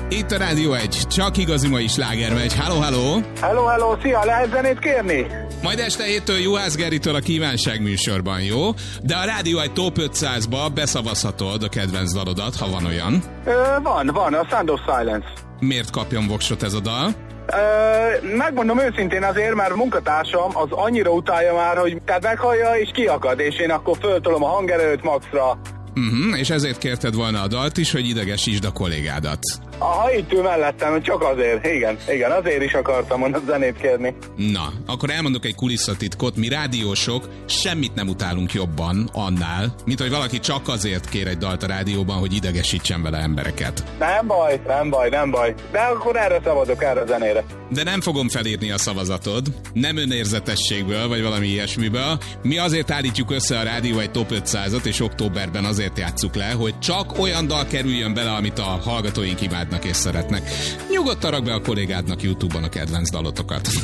Itt a Rádió 1, csak igazi mai sláger megy. Halló, halló! Hello, szia, lehet zenét kérni? Majd este 7-től Juhász Geritől a kívánság műsorban, jó? De a Rádió 1 Top 500-ba beszavazhatod a kedvenc dalodat, ha van olyan. Van, a Sound of Silence. Miért kapjon voksot ez a dal? Megmondom őszintén azért, mert a munkatársam az annyira utálja már, hogy tehát meghallja és kiakad, és én akkor föltolom a hangerőt maxra. És ezért kérted volna a dalt is, hogy idegesítsd a kollégádat. Ha itt ül mellettem, csak azért, igen, azért is akartam a zenét kérni. Na, akkor elmondok egy kulisszatitkot, mi rádiósok semmit nem utálunk jobban annál, mint hogy valaki csak azért kér egy dalt a rádióban, hogy idegesítsen vele embereket. Nem baj. De akkor erre szavazok, erre a zenére. De nem fogom felírni a szavazatod, nem önérzetességből, vagy valami ilyesmiből. Mi azért állítjuk össze a Rádió egy Top 500-at, és októberben azért játsszuk le, hogy csak olyan dal kerüljön bele, amit a hallgatóink imádnak és szeretnek. Nyugodtan rak be a kollégádnak YouTube-on a kedvenc dalotokat.